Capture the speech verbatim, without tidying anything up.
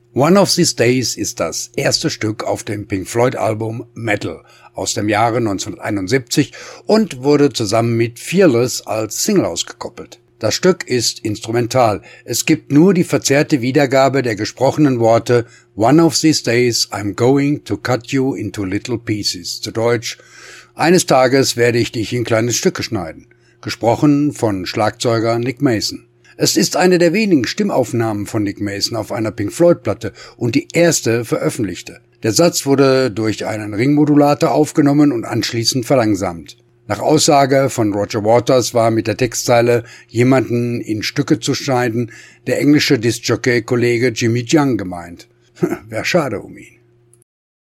One of These Days ist das erste Stück auf dem Pink Floyd Album Metal aus dem Jahre neunzehnhunderteinundsiebzig und wurde zusammen mit Fearless als Single ausgekoppelt. Das Stück ist instrumental. Es gibt nur die verzerrte Wiedergabe der gesprochenen Worte One of these days I'm going to cut you into little pieces. Zu Deutsch: Eines Tages werde ich dich in kleine Stücke schneiden. Gesprochen von Schlagzeuger Nick Mason. Es ist eine der wenigen Stimmaufnahmen von Nick Mason auf einer Pink Floyd-Platte und die erste veröffentlichte. Der Satz wurde durch einen Ringmodulator aufgenommen und anschließend verlangsamt. Nach Aussage von Roger Waters war mit der Textzeile jemanden in Stücke zu schneiden der englische Discjockey-Kollege Jimmy Young gemeint. Wär schade um ihn.